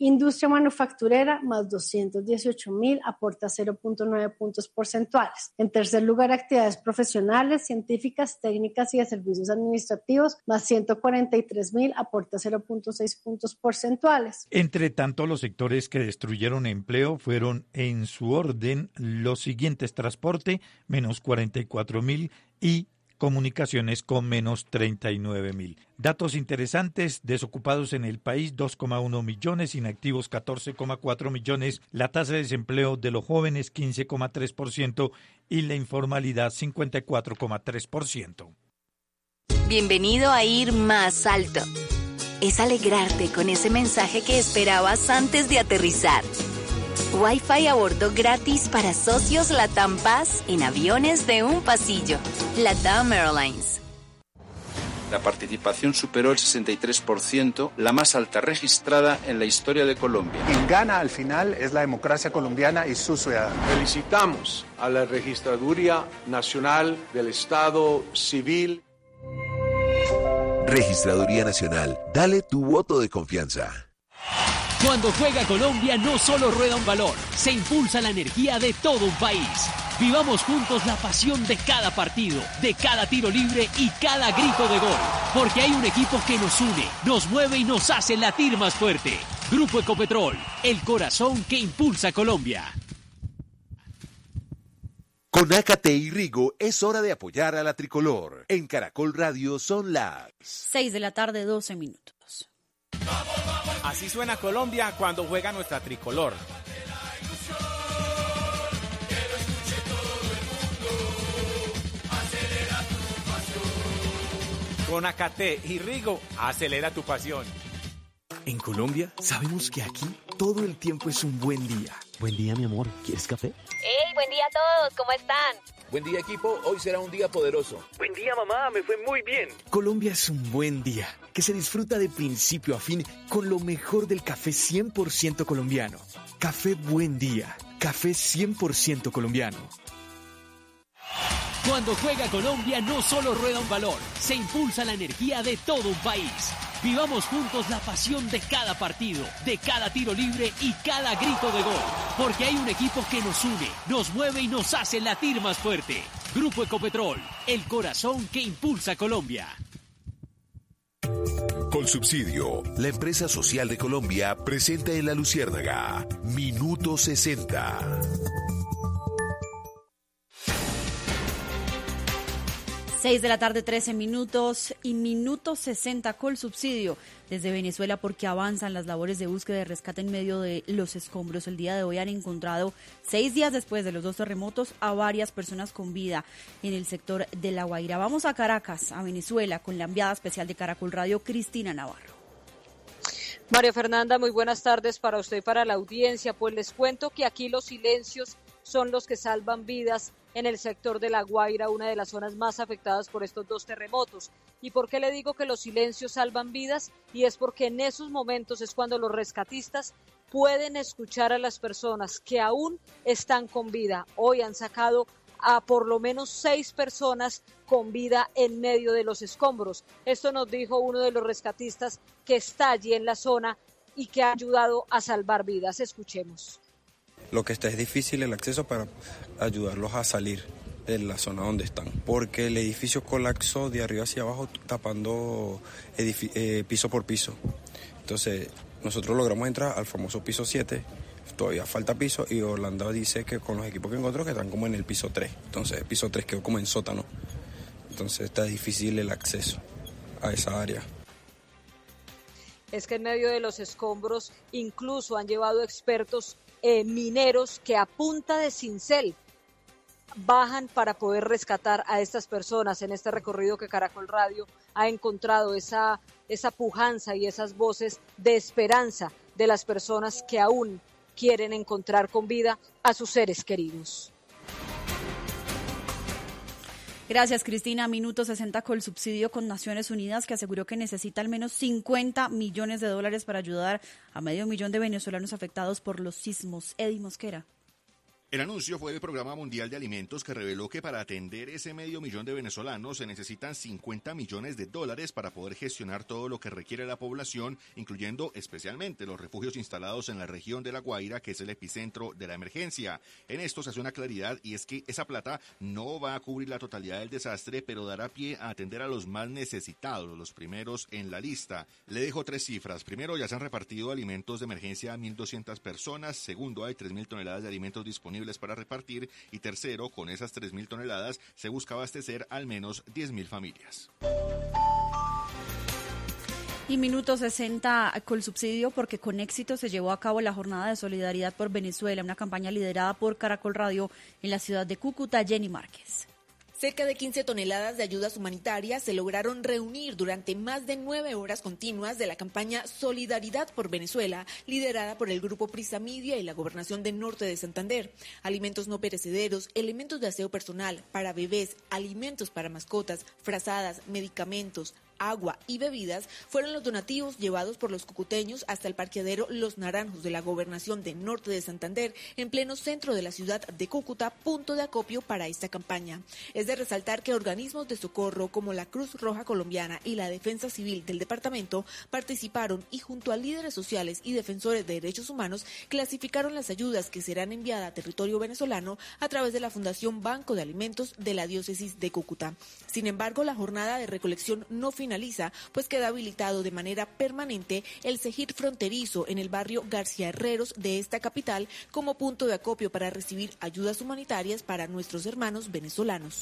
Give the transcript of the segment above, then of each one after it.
Industria manufacturera, más 218.000, aporta 0.9 puntos porcentuales. En tercer lugar, actividades profesionales, científicas, técnicas y de servicios administrativos, más 143.000, aporta 0.6 puntos porcentuales. Entre tanto, los sectores que destruyeron empleo fueron en su orden los siguientes: transporte, menos 44.000 y comunicaciones con menos 39.000. Datos interesantes: desocupados en el país 2,1 millones, inactivos 14,4 millones, la tasa de desempleo de los jóvenes 15,3% y la informalidad 54,3%. Bienvenido a Ir Más Alto. Es alegrarte con ese mensaje que esperabas antes de aterrizar. Wi-Fi a bordo gratis para socios LATAM Paz en aviones de un pasillo. LATAM Airlines. La participación superó el 63%, la más alta registrada en la historia de Colombia. Quien gana al final es la democracia colombiana y sus ciudadanos. Felicitamos a la Registraduría Nacional del Estado Civil. Registraduría Nacional, dale tu voto de confianza. Cuando juega Colombia no solo rueda un balón, se impulsa la energía de todo un país. Vivamos juntos la pasión de cada partido, de cada tiro libre y cada grito de gol. Porque hay un equipo que nos une, nos mueve y nos hace latir más fuerte. Grupo Ecopetrol, el corazón que impulsa Colombia. Con Ácate y Rigo es hora de apoyar a la tricolor. En Caracol Radio son las 6 de la tarde, 12 minutos. Así suena Colombia cuando juega nuestra tricolor. Con Ácate y Rigo, acelera tu pasión. En Colombia sabemos que aquí todo el tiempo es un buen día. Buen día, mi amor. ¿Quieres café? ¡Hey! Buen día a todos. ¿Cómo están? Buen día, equipo. Hoy será un día poderoso. Buen día, mamá. Me fue muy bien. Colombia es un buen día que se disfruta de principio a fin con lo mejor del café 100% colombiano. Café Buen Día. Café 100% colombiano. Cuando juega Colombia no solo rueda un balón, se impulsa la energía de todo un país. Vivamos juntos la pasión de cada partido, de cada tiro libre y cada grito de gol. Porque hay un equipo que nos une, nos mueve y nos hace latir más fuerte. Grupo Ecopetrol, el corazón que impulsa Colombia. Colsubsidio, la empresa social de Colombia, presenta en La Luciérnaga Minuto 60. 6 de la tarde, 13 minutos y minuto 60 Colsubsidio desde Venezuela, porque avanzan las labores de búsqueda y rescate en medio de los escombros. El día de hoy han encontrado, 6 días después de los 2 terremotos, a varias personas con vida en el sector de La Guaira. Vamos a Caracas, a Venezuela, con la enviada especial de Caracol Radio, Cristina Navarro. María Fernanda, muy buenas tardes para usted y para la audiencia. Pues les cuento que aquí los silencios son los que salvan vidas en el sector de La Guaira, una de las zonas más afectadas por estos 2 terremotos. ¿Y por qué le digo que los silencios salvan vidas? Y es porque en esos momentos es cuando los rescatistas pueden escuchar a las personas que aún están con vida. Hoy han sacado a por lo menos 6 personas con vida en medio de los escombros. Esto nos dijo uno de los rescatistas que está allí en la zona y que ha ayudado a salvar vidas. Escuchemos. Lo que está es difícil el acceso para ayudarlos a salir de la zona donde están, porque el edificio colapsó de arriba hacia abajo tapando piso por piso. Entonces nosotros logramos entrar al famoso piso 7, todavía falta piso y Orlando dice que con los equipos que encontró que están como en el piso 3, entonces el piso 3 quedó como en sótano, entonces está difícil el acceso a esa área. Es que en medio de los escombros incluso han llevado expertos mineros que a punta de cincel bajan para poder rescatar a estas personas. En este recorrido que Caracol Radio ha encontrado esa pujanza y esas voces de esperanza de las personas que aún quieren encontrar con vida a sus seres queridos. Gracias, Cristina. Minuto 60 Colsubsidio con Naciones Unidas, que aseguró que necesita al menos $50 millones para ayudar a 500,000 de venezolanos afectados por los sismos. Eddie Mosquera. El anuncio fue del Programa Mundial de Alimentos, que reveló que para atender ese 500.000 de venezolanos se necesitan $50 millones para poder gestionar todo lo que requiere la población, incluyendo especialmente los refugios instalados en la región de La Guaira, que es el epicentro de la emergencia. En esto se hace una claridad, y es que esa plata no va a cubrir la totalidad del desastre, pero dará pie a atender a los más necesitados, los primeros en la lista. Le dejo 3 cifras. Primero, ya se han repartido alimentos de emergencia a 1.200 personas. Segundo, hay 3.000 toneladas de alimentos disponibles para repartir. Y tercero, con esas 3.000 toneladas se busca abastecer al menos 10.000 familias. Y minuto 60 Colsubsidio, porque con éxito se llevó a cabo la jornada de solidaridad por Venezuela, una campaña liderada por Caracol Radio en la ciudad de Cúcuta. Jenny Márquez. Cerca de 15 toneladas de ayudas humanitarias se lograron reunir durante más de 9 horas continuas de la campaña Solidaridad por Venezuela, liderada por el Grupo Prisa Media y la Gobernación del Norte de Santander. Alimentos no perecederos, elementos de aseo personal para bebés, alimentos para mascotas, frazadas, medicamentos, agua y bebidas fueron los donativos llevados por los cucuteños hasta el parqueadero Los Naranjos de la Gobernación del Norte de Santander, en pleno centro de la ciudad de Cúcuta, punto de acopio para esta campaña. Es de resaltar que organismos de socorro como la Cruz Roja Colombiana y la Defensa Civil del departamento participaron y, junto a líderes sociales y defensores de derechos humanos, clasificaron las ayudas que serán enviadas a territorio venezolano a través de la Fundación Banco de Alimentos de la Diócesis de Cúcuta. Sin embargo, la jornada de recolección no finaliza, pues queda habilitado de manera permanente el Cejir fronterizo en el barrio García Herreros de esta capital como punto de acopio para recibir ayudas humanitarias para nuestros hermanos venezolanos.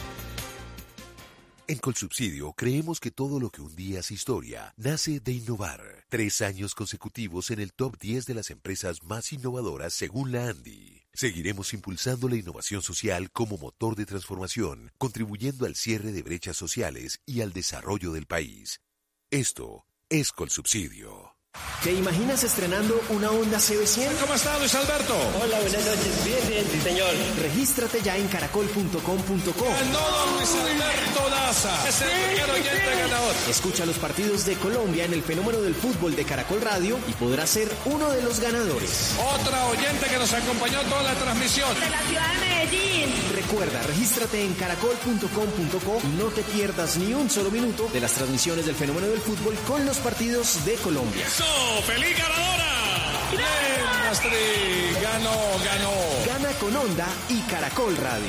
En Colsubsidio creemos que todo lo que un día es historia nace de innovar. 3 años consecutivos en el top 10 de las empresas más innovadoras según la ANDI. Seguiremos impulsando la innovación social como motor de transformación, contribuyendo al cierre de brechas sociales y al desarrollo del país. Esto es Colsubsidio. ¿Te imaginas estrenando una Honda CB100? ¿Cómo está, Luis Alberto? Hola, buenas noches. Bien, sí, señor. Regístrate ya en caracol.com.co. ¡No, Luis Alberto Daza! Es el primer oyente ganador. Escucha los partidos de Colombia en el fenómeno del fútbol de Caracol Radio y podrás ser uno de los ganadores. Otra oyente que nos acompañó toda la transmisión. De la ciudad de Medellín. Recuerda, regístrate en caracol.com.co y no te pierdas ni un solo minuto de las transmisiones del fenómeno del fútbol con los partidos de Colombia. ¡Feliz ganadora! ¡Bien, Astrid! ¡Ganó! Gana con Honda y Caracol Radio.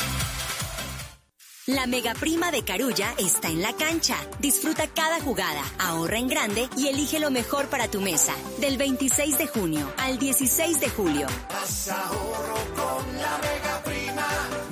La mega prima de Carulla está en la cancha. Disfruta cada jugada, ahorra en grande y elige lo mejor para tu mesa. Del 26 de junio al 16 de julio. Haz ahorro con la mega prima.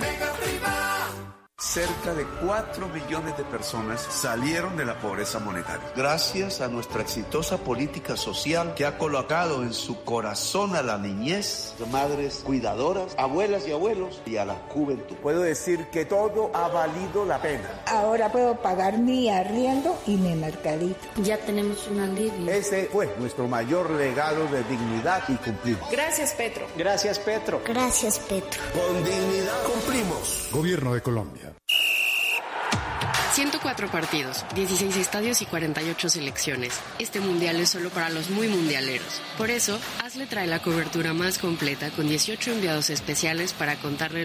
Cerca de 4 millones de personas salieron de la pobreza monetaria. Gracias a nuestra exitosa política social que ha colocado en su corazón a la niñez, madres cuidadoras, abuelas y abuelos y a la juventud. Puedo decir que todo ha valido la pena. Ahora puedo pagar mi arriendo y mi mercadito. Ya tenemos un alivio. Ese fue nuestro mayor legado de dignidad y cumplimos. Gracias, Petro. Gracias, Petro. Gracias, Petro. Con dignidad cumplimos. Gobierno de Colombia. 104 partidos, 16 estadios y 48 selecciones. Este mundial es solo para los muy mundialeros. Por eso, Hazle trae la cobertura más completa con 18 enviados especiales para contarle